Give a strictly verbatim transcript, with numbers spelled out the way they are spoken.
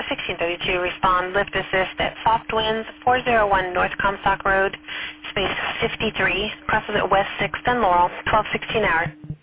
sixteen thirty-two, respond lift assist at soft winds, four oh one North Comstock Road, space fifty-three, crosses at West sixth and Laurel, twelve sixteen hour.